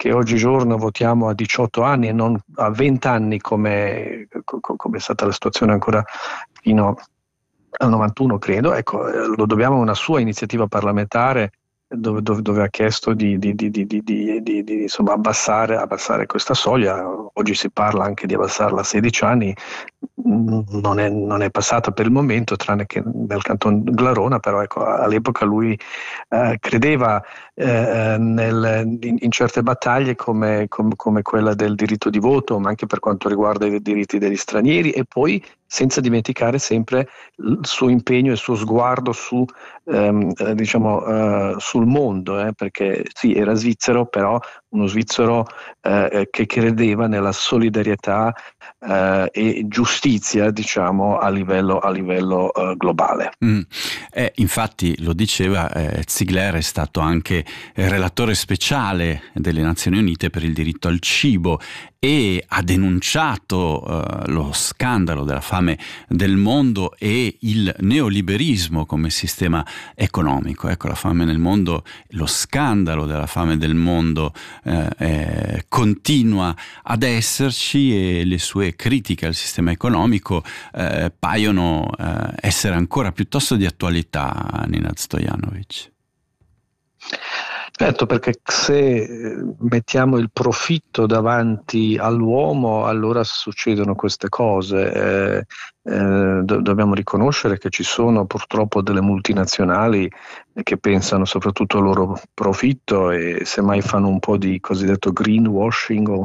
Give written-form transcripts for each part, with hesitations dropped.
che oggigiorno votiamo a 18 anni e non a 20 anni come è stata la situazione ancora fino al 91, credo. Ecco, lo dobbiamo a una sua iniziativa parlamentare dove ha chiesto di insomma, abbassare questa soglia. Oggi si parla anche di abbassarla a 16 anni. Non è passata per il momento, tranne che nel canton Glarona, però ecco, all'epoca lui credeva in certe battaglie come quella del diritto di voto, ma anche per quanto riguarda i diritti degli stranieri, e poi senza dimenticare sempre il suo impegno e il suo sguardo sul mondo, perché sì, era svizzero, però uno svizzero che credeva nella solidarietà e giustizia, diciamo, a livello globale. Infatti lo diceva, Ziegler è stato anche relatore speciale delle Nazioni Unite per il diritto al cibo e ha denunciato lo scandalo della fame del mondo e il neoliberismo come sistema economico. Ecco, la fame nel mondo, lo scandalo della fame del mondo continua ad esserci, e le sue critiche al sistema economico paiono essere ancora piuttosto di attualità, Nenad Stojanovic. Certo, perché se mettiamo il profitto davanti all'uomo, allora succedono queste cose. Dobbiamo riconoscere che ci sono purtroppo delle multinazionali che pensano soprattutto al loro profitto e semmai fanno un po' di cosiddetto greenwashing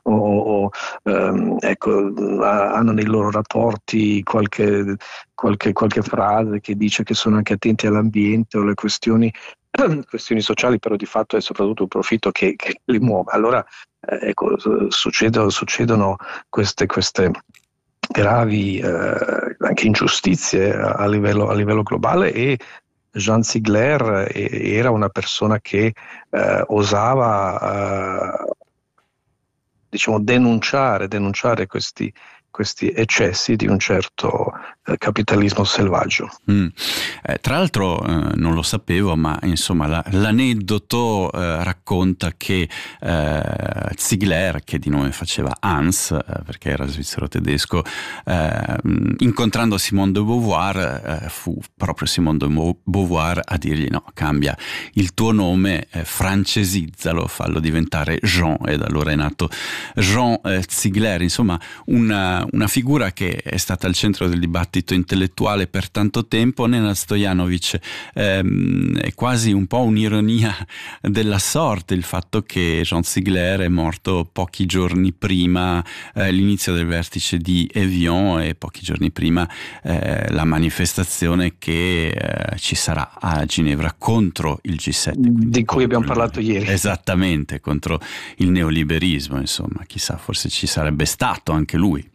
ecco, hanno nei loro rapporti qualche frase che dice che sono anche attenti all'ambiente o le questioni sociali, però di fatto è soprattutto il profitto che li muove. Allora ecco, succedono queste gravi anche ingiustizie a livello globale, e Jean Ziegler era una persona che osava diciamo denunciare questi eccessi di un certo capitalismo selvaggio. Tra l'altro non lo sapevo, ma insomma l'aneddoto racconta che Ziegler, che di nome faceva Hans perché era svizzero tedesco, incontrando Simone de Beauvoir, fu proprio Simone de Beauvoir a dirgli: no, cambia il tuo nome, francesizzalo, fallo diventare Jean, e da allora è nato Jean Ziegler. Insomma, una figura che è stata al centro del dibattito intellettuale per tanto tempo. Nenad Stojanovic, è quasi un po' un'ironia della sorte il fatto che Jean Ziegler è morto pochi giorni prima l'inizio del vertice di Evian e pochi giorni prima la manifestazione che ci sarà a Ginevra contro il G7, di cui abbiamo parlato ieri. Esattamente, contro il neoliberismo. Insomma, chissà, forse ci sarebbe stato anche lui.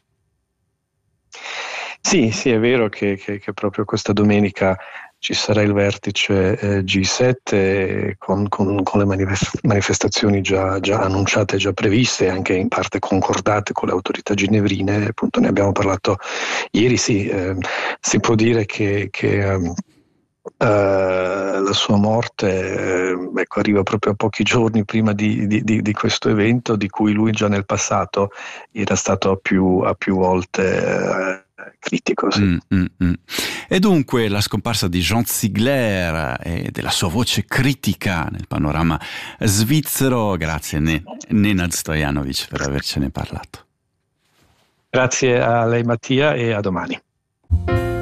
Sì, è vero che proprio questa domenica ci sarà il vertice G7 con le manifestazioni già annunciate, già previste, anche in parte concordate con le autorità ginevrine. Appunto, ne abbiamo parlato ieri. Sì, si può dire che la sua morte ecco, arriva proprio a pochi giorni prima di questo evento, di cui lui già nel passato era stato a più volte critico. Sì. E dunque la scomparsa di Jean Ziegler e della sua voce critica nel panorama svizzero. Grazie Nenad Stojanovic per avercene parlato. Grazie a lei Mattia, e a domani.